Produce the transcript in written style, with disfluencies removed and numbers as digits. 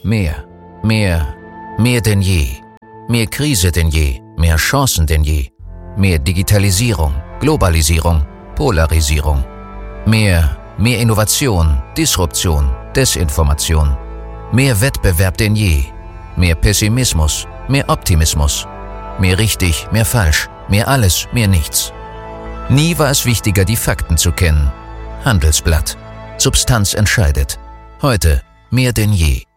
Mehr, mehr, mehr denn je. Mehr Krise denn je, mehr Chancen denn je. Mehr Digitalisierung, Globalisierung, Polarisierung. Mehr Innovation, Disruption, Desinformation. Mehr Wettbewerb denn je. Mehr Pessimismus, mehr Optimismus. Mehr richtig, mehr falsch, mehr alles, mehr nichts. Nie war es wichtiger, die Fakten zu kennen. Handelsblatt. Substanz entscheidet. Heute mehr denn je.